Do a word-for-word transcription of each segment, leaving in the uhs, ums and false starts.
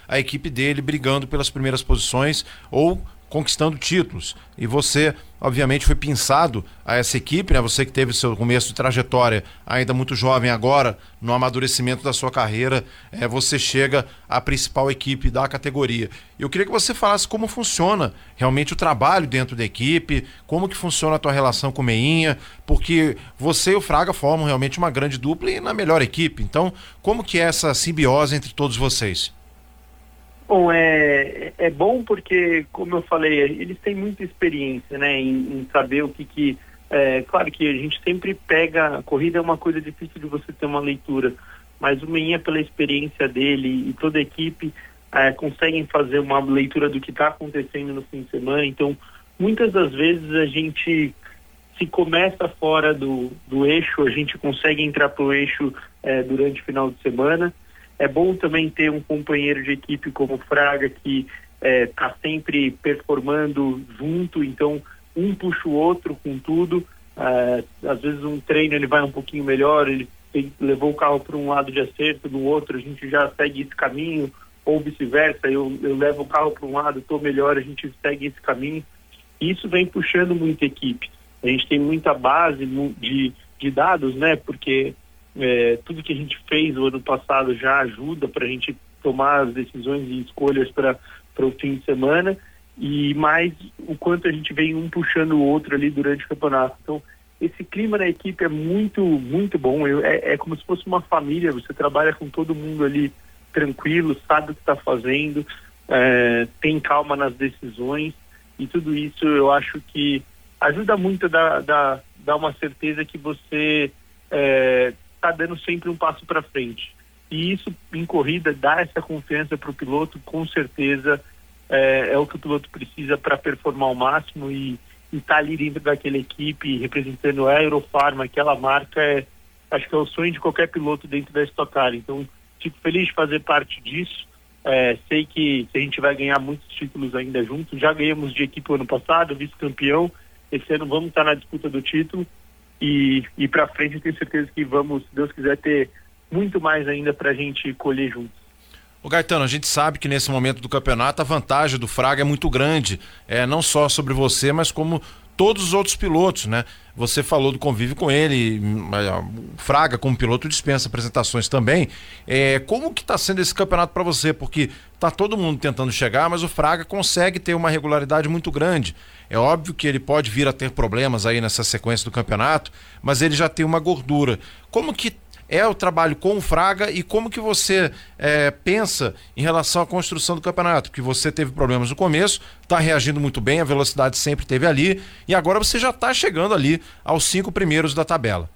a equipe dele brigando pelas primeiras posições ou conquistando títulos. E você, obviamente, foi pinçado a essa equipe, né? Você que teve seu começo de trajetória ainda muito jovem agora, no amadurecimento da sua carreira, é, você chega à principal equipe da categoria. Eu queria que você falasse como funciona realmente o trabalho dentro da equipe, como que funciona a tua relação com o Meinha, porque você e o Fraga formam realmente uma grande dupla e na melhor equipe. Então, como que é essa simbiose entre todos vocês? Bom, é, é bom porque, como eu falei, eles têm muita experiência, né, em, em saber o que que... É, claro que a gente sempre pega... A corrida é uma coisa difícil de você ter uma leitura, mas o Meinha, pela experiência dele e toda a equipe, é, conseguem fazer uma leitura do que está acontecendo no fim de semana. Então, muitas das vezes a gente, se começa fora do, do eixo, a gente consegue entrar para o eixo é, durante o final de semana. É bom também ter um companheiro de equipe como o Fraga, que está é, sempre performando junto, então um puxa o outro com tudo. É, às vezes um treino ele vai um pouquinho melhor, ele tem, levou o carro para um lado de acerto, no outro a gente já segue esse caminho, ou vice-versa, eu, eu levo o carro para um lado, estou melhor, a gente segue esse caminho. E isso vem puxando muita equipe. A gente tem muita base de, de dados, né, porque... É, tudo que a gente fez no ano passado já ajuda para a gente tomar as decisões e escolhas para o fim de semana, e mais o quanto a gente vem um puxando o outro ali durante o campeonato. Então, esse clima na equipe é muito, muito bom. Eu, é, é como se fosse uma família, você trabalha com todo mundo ali tranquilo, sabe o que está fazendo, é, tem calma nas decisões, e tudo isso eu acho que ajuda muito a dar, dar, dar uma certeza que você... É, está dando sempre um passo para frente. E isso, em corrida, dá essa confiança para o piloto, com certeza é, é o que o piloto precisa para performar ao máximo, e estar tá ali dentro daquela equipe, representando a Aerofarma, aquela marca, é, acho que é o sonho de qualquer piloto dentro da Stock Car. Então, fico feliz de fazer parte disso. É, sei que, que a gente vai ganhar muitos títulos ainda juntos. Já ganhamos de equipe o ano passado, vice-campeão. Esse ano vamos estar na disputa do título. E, e para frente eu tenho certeza que vamos, se Deus quiser, ter muito mais ainda para a gente colher juntos. O Gaetano, a gente sabe que nesse momento do campeonato a vantagem do Fraga é muito grande, é, não só sobre você, mas como todos os outros pilotos, né? Você falou do convívio com ele, o Fraga como piloto dispensa apresentações também. É, como que está sendo esse campeonato para você? Porque tá todo mundo tentando chegar, mas o Fraga consegue ter uma regularidade muito grande. É óbvio que ele pode vir a ter problemas aí nessa sequência do campeonato, mas ele já tem uma gordura. Como que é o trabalho com o Fraga e como que você é, pensa em relação à construção do campeonato? Porque você teve problemas no começo, está reagindo muito bem, a velocidade sempre esteve ali, e agora você já está chegando ali aos cinco primeiros da tabela.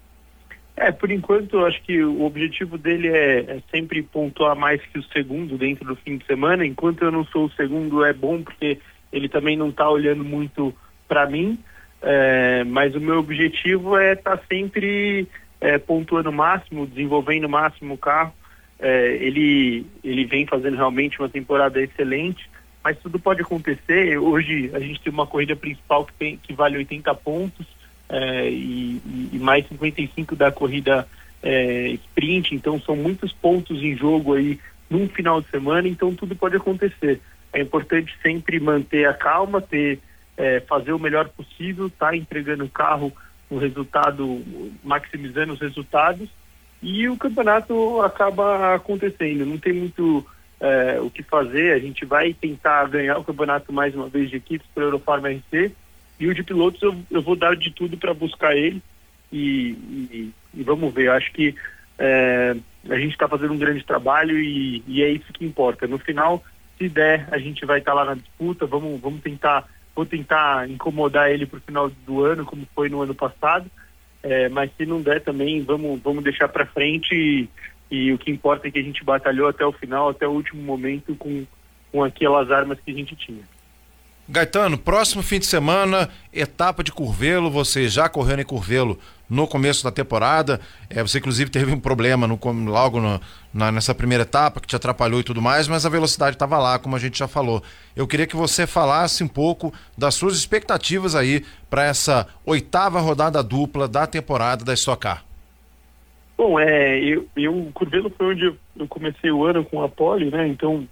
É, por enquanto, eu acho que o objetivo dele é, é sempre pontuar mais que o segundo dentro do fim de semana. Enquanto eu não sou o segundo, é bom porque ele também não está olhando muito para mim, é, mas o meu objetivo é estar tá sempre... É, pontuando o máximo, desenvolvendo o máximo o carro. É, ele, ele vem fazendo realmente uma temporada excelente, mas tudo pode acontecer. Hoje a gente tem uma corrida principal que, tem, que vale oitenta pontos, é, e, e mais cinquenta e cinco da corrida é, sprint, então são muitos pontos em jogo aí num final de semana, então tudo pode acontecer. É importante sempre manter a calma, ter, é, fazer o melhor possível, tá entregando o carro o resultado, maximizando os resultados, e o campeonato acaba acontecendo. Não tem muito é, o que fazer. A gente vai tentar ganhar o campeonato mais uma vez de equipes para a Eurofarma R C, e o de pilotos eu, eu vou dar de tudo para buscar ele, e, e, e vamos ver. Eu acho que é, a gente está fazendo um grande trabalho, e, e é isso que importa. No final, se der, a gente vai estar tá lá na disputa. Vamos, vamos tentar Vou tentar incomodar ele para o final do ano, como foi no ano passado, é, mas se não der também, vamos, vamos deixar para frente, e, e o que importa é que a gente batalhou até o final, até o último momento, com, com aquelas armas que a gente tinha. Gaetano, próximo fim de semana, etapa de Curvelo, você já correndo em Curvelo no começo da temporada, é, você inclusive teve um problema no, logo no, na, nessa primeira etapa que te atrapalhou e tudo mais, mas a velocidade estava lá, como a gente já falou. Eu queria que você falasse um pouco das suas expectativas aí para essa oitava rodada dupla da temporada da Stock Car. Bom, é, eu, eu, Curvelo foi onde eu comecei o ano com a pole, né, então